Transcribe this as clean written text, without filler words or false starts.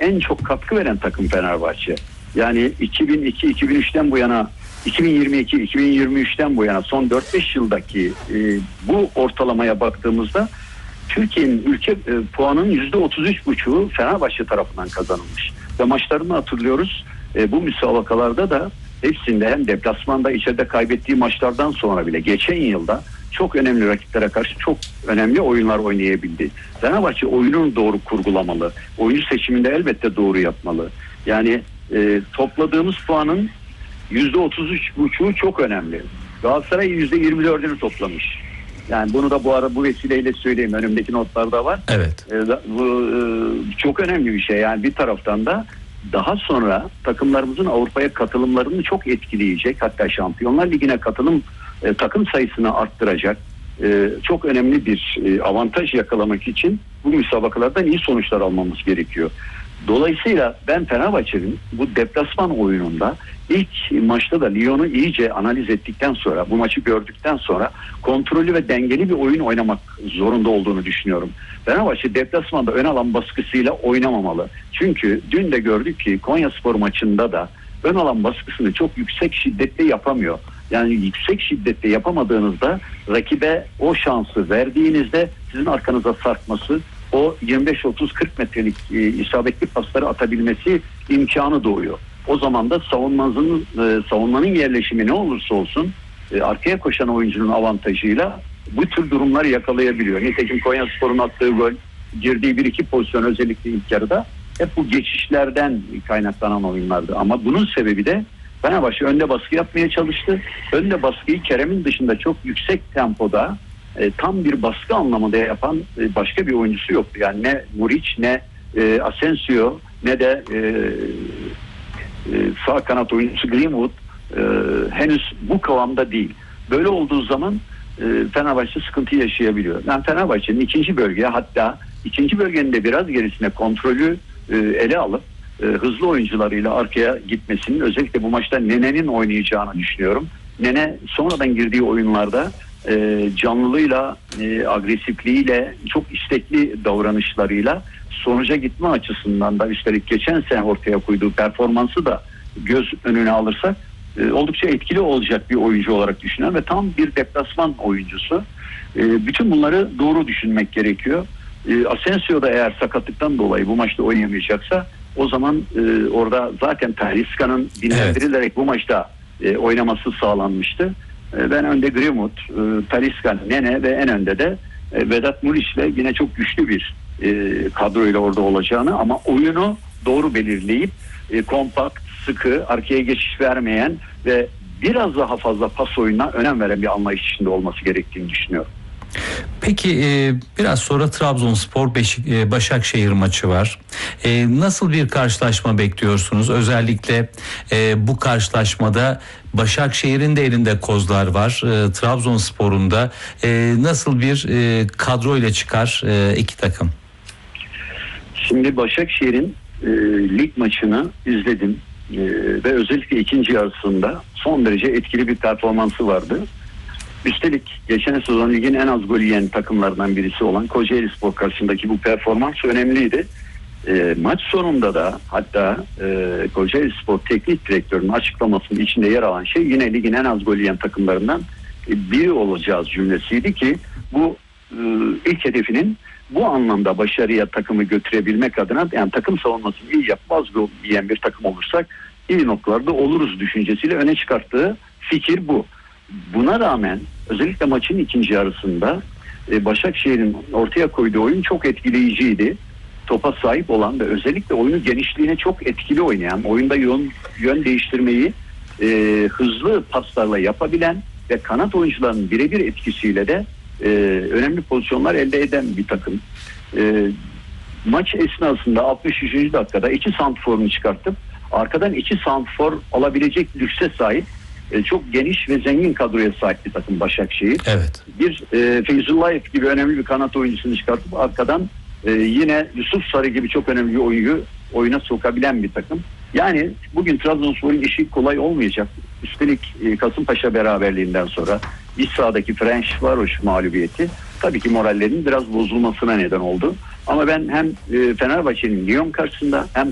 en çok katkı veren takım Fenerbahçe. Yani 2002-2003'ten bu yana, 2022-2023'ten bu yana son 4-5 yıldaki bu ortalamaya baktığımızda Türkiye'nin ülke puanının %33,5'u Fenerbahçe tarafından kazanılmış. Ve maçlarını hatırlıyoruz. Bu müsabakalarda da hepsinde hem deplasmanda içeride kaybettiği maçlardan sonra bile geçen yılda çok önemli rakiplere karşı çok önemli oyunlar oynayabildi. Fenerbahçe oyununu doğru kurgulamalı. Oyuncu seçiminde elbette doğru yapmalı. Yani topladığımız puanın %33,5'u çok önemli. Galatasaray %24'ünü toplamış. Yani bunu da bu vesileyle söyleyeyim. Önümdeki notlarda var. Evet. Bu çok önemli bir şey. Yani bir taraftan da daha sonra takımlarımızın Avrupa'ya katılımlarını çok etkileyecek. Hatta Şampiyonlar Ligi'ne katılım takım sayısını arttıracak. Çok önemli bir avantaj yakalamak için bu müsabakalardan iyi sonuçlar almamız gerekiyor. Dolayısıyla ben Fenerbahçe'nin bu deplasman oyununda ilk maçta da Lyon'u iyice analiz ettikten sonra, bu maçı gördükten sonra kontrollü ve dengeli bir oyun oynamak zorunda olduğunu düşünüyorum. Fenerbahçe deplasmanda ön alan baskısıyla oynamamalı. Çünkü dün de gördük ki Konyaspor maçında da ön alan baskısını çok yüksek şiddette yapamıyor. Yani yüksek şiddette yapamadığınızda rakibe o şansı verdiğinizde sizin arkanıza sarkması, o 25-30-40 metrelik isabetli pasları atabilmesi imkanı doğuyor. O zaman da savunmanın yerleşimi ne olursa olsun arkaya koşan oyuncunun avantajıyla bu tür durumları yakalayabiliyor. Nitekim Konyaspor'un attığı gol, girdiği bir iki pozisyon özellikle ilk yarıda hep bu geçişlerden kaynaklanan oyunlardı. Ama bunun sebebi de Fenerbahçe önde baskı yapmaya çalıştı. Önde baskıyı Kerem'in dışında çok yüksek tempoda tam bir baskı anlamında yapan başka bir oyuncusu yoktu. Yani ne Muric, ne Asensio, ne de sağ kanat oyuncusu Greenwood henüz bu kıvamda değil. Böyle olduğu zaman Fenerbahçe sıkıntı yaşayabiliyor. Yani Fenerbahçe'nin ikinci bölgeye, hatta ikinci bölgenin de biraz gerisine kontrolü ele alıp hızlı oyuncularıyla arkaya gitmesinin, özellikle bu maçta Nene'nin oynayacağını düşünüyorum. Nene sonradan girdiği oyunlarda canlılığıyla, agresifliğiyle, çok istekli davranışlarıyla sonuca gitme açısından da, üstelik geçen sene ortaya koyduğu performansı da göz önüne alırsak oldukça etkili olacak bir oyuncu olarak düşünüyorum ve tam bir deplasman oyuncusu. Bütün bunları doğru düşünmek gerekiyor. Asensio da eğer sakatlıktan dolayı bu maçta oynayamayacaksa, o zaman orada zaten Talisca'nın dinlendirilerek bu maçta oynaması sağlanmıştı. Ben önde Greenwood, Talisca, Nene ve en önde de Vedat Muriç'le yine çok güçlü bir kadroyla orada olacağını, ama oyunu doğru belirleyip kompakt, sıkı, arkaya geçiş vermeyen ve biraz daha fazla pas oyununa önem veren bir anlayış içinde olması gerektiğini düşünüyorum. Peki biraz sonra Trabzonspor Başakşehir maçı var. Nasıl bir karşılaşma bekliyorsunuz? Özellikle bu karşılaşmada Başakşehir'in de elinde kozlar var. Trabzonspor'un da nasıl bir kadro ile çıkar iki takım? Şimdi Başakşehir'in lig maçını izledim ve özellikle ikinci yarısında son derece etkili bir performansı vardı. Üstelik geçen sezon ligin en az gol yiyen takımlardan birisi olan Kocaelispor karşısındaki bu performans önemliydi. Maç sonunda da hatta Kocaelispor teknik direktörünün açıklamasının içinde yer alan şey yine ligin en az gol yiyen takımlarından biri olacağız cümlesiydi ki bu ilk hedefinin bu anlamda başarıya takımı götürebilmek adına, yani takım savunmasını iyi yapmaz gol yiyen bir takım olursak iyi noktalarda oluruz düşüncesiyle öne çıkarttığı fikir bu. Buna rağmen özellikle maçın ikinci yarısında Başakşehir'in ortaya koyduğu oyun çok etkileyiciydi. Topa sahip olan ve özellikle oyunu genişliğine çok etkili oynayan, oyunda yön değiştirmeyi hızlı paslarla yapabilen ve kanat oyuncularının birebir etkisiyle de önemli pozisyonlar elde eden bir takım. Maç esnasında 63. dakikada 2 santrforunu çıkartıp arkadan 2 santrfor alabilecek lükse sahip çok geniş ve zengin kadroya sahip bir takım Başakşehir. Evet. Bir Feyzullayev gibi önemli bir kanat oyuncusunu çıkartıp arkadan yine Yusuf Sarı gibi çok önemli bir oyuncu oyuna sokabilen bir takım. Yani bugün Trabzonspor'un işi kolay olmayacak. Üstelik Kasımpaşa beraberliğinden sonra iç sahadaki Ferencvaros mağlubiyeti tabii ki morallerinin biraz bozulmasına neden oldu. Ama ben hem Fenerbahçe'nin Lyon karşısında hem